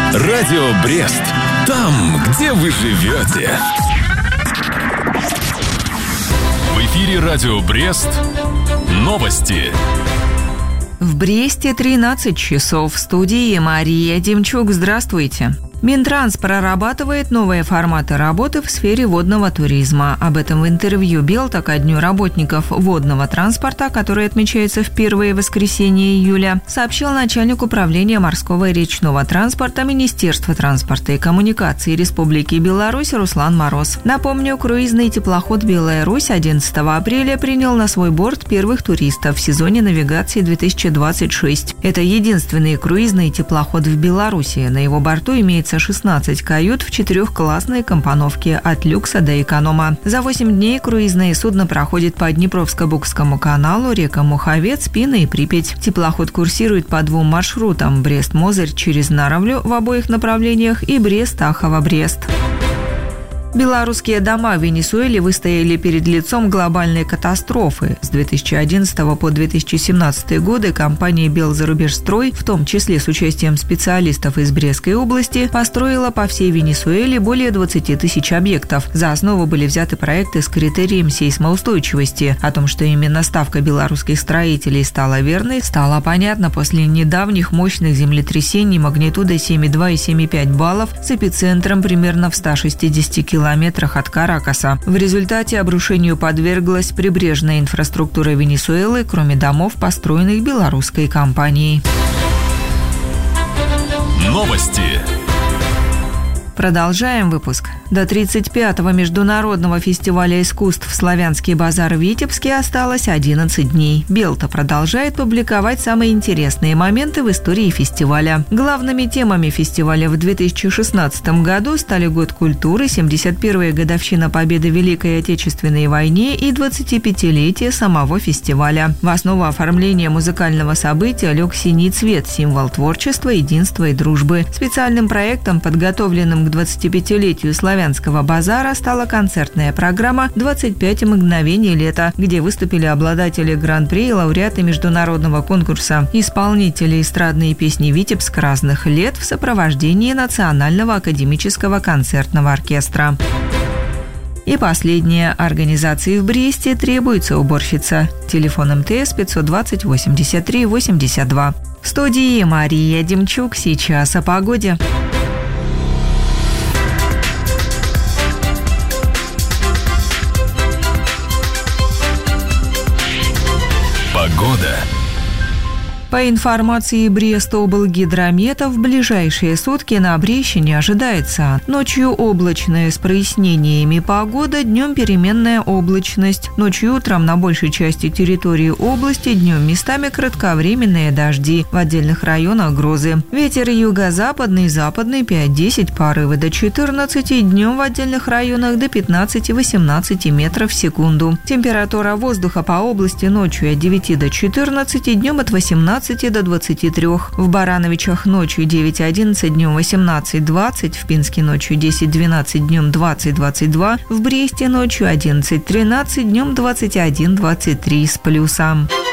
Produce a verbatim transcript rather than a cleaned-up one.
Радио Брест. Там, где вы живете. В эфире Радио Брест. Новости. В Бресте тринадцать часов. В студии Мария Демчук. Здравствуйте. Минтранс прорабатывает новые форматы работы в сфере водного туризма. Об этом в интервью Белта ко Дню работников водного транспорта, который отмечается в первое воскресенье июля, сообщил начальник управления морского и речного транспорта Министерства транспорта и коммуникаций Республики Беларусь Руслан Мороз. Напомню, круизный теплоход «Белая Русь» одиннадцатого апреля принял на свой борт первых туристов в сезоне навигации две тысячи двадцать шесть. Это единственный круизный теплоход в Беларуси. На его борту имеется шестнадцать кают в четырехклассной компоновке от люкса до эконома. За восемь дней круизное судно проходит по Днепровско-Букскому каналу, рекам Муховец, Пина и Припять. Теплоход курсирует по двум маршрутам: Брест-Мозырь через Наровлю в обоих направлениях и Брест-Ахова-Брест. Белорусские дома в Венесуэле выстояли перед лицом глобальной катастрофы. С две тысячи одиннадцатого по две тысячи семнадцатый годы компания «Белзарубежстрой», в том числе с участием специалистов из Брестской области, построила по всей Венесуэле более двадцати тысяч объектов. За основу были взяты проекты с критерием сейсмоустойчивости. О том, что именно ставка белорусских строителей стала верной, стало понятно после недавних мощных землетрясений магнитудой семь и два и семь и пять баллов с эпицентром примерно в ста шестидесяти километрах километрах от Каракаса. В результате обрушению подверглась прибрежная инфраструктура Венесуэлы, кроме домов, построенных белорусской компанией. Новости. Продолжаем выпуск. До тридцать пятого международного фестиваля искусств «Славянский базар» в Витебске осталось одиннадцать дней. Белта продолжает публиковать самые интересные моменты в истории фестиваля. Главными темами фестиваля в две тысячи шестнадцатом году стали год культуры, семьдесят первая годовщина победы в Великой Отечественной войне и двадцатипятилетие самого фестиваля. В основу оформления музыкального события лег синий цвет, символ творчества, единства и дружбы. Специальным проектом, подготовленным к двадцатипятилетию «Славянского базара», стала концертная программа «двадцать пять мгновений лета», где выступили обладатели гран-при и лауреаты международного конкурса, исполнители эстрадной песни «Витебск» разных лет в сопровождении Национального академического концертного оркестра. И последнее. Организации в Бресте требуется уборщица. Телефон эм тэ эс пятьсот двадцать восемьдесят три восемьдесят два. В студии Мария Демчук. Сейчас о погоде. Погода. По информации Брестоблгидромета, в ближайшие сутки на Бреще не ожидается. Ночью облачная с прояснениями погода, днем переменная облачность. Ночью и утром на большей части территории области, днем местами кратковременные дожди. В отдельных районах грозы. Ветер юго-западный, западный пять-десять, порывы до четырнадцати, днем в отдельных районах до пятнадцати-восемнадцати метров в секунду. Температура воздуха по области ночью от девяти до четырнадцати, днем от восемнадцати до двадцати трёх. В Барановичах ночью девять-одиннадцать, днем восемнадцать-двадцать, в Пинске ночью десять-двенадцать, днем двадцать-двадцать два, в Бресте ночью одиннадцать-тринадцать, днем двадцать один-двадцать три с плюсом.